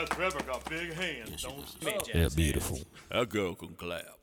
Pastor Pepper got big hands, don't she? They're beautiful. That girl can clap.